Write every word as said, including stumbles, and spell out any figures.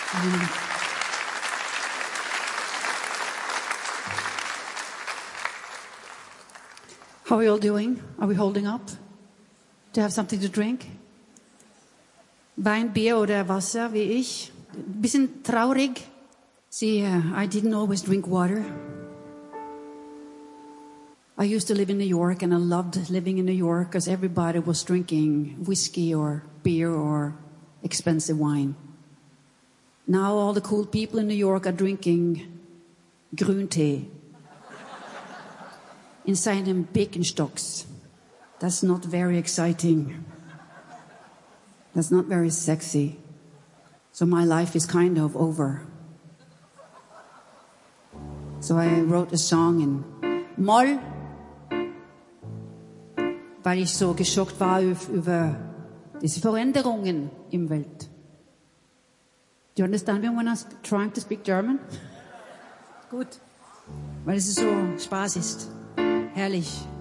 How are you all doing? Are we holding up? Do you have something to drink? Wein, Bier oder Wasser, wie ich? Ein bisschen traurig. See, uh, I didn't always drink water. I used to live in New York, and I loved living in New York because everybody was drinking whiskey or beer or expensive wine. Now all the cool people in New York are drinking Grüntee inside them Birkenstocks. That's not very exciting. That's not very sexy. So my life is kind of over. So I wrote a song in Moll, weil ich so geschockt war über diese Veränderungen im Welt. Do you understand me when I'm trying to speak German? Gut. Weil es so Spaß ist. Herrlich.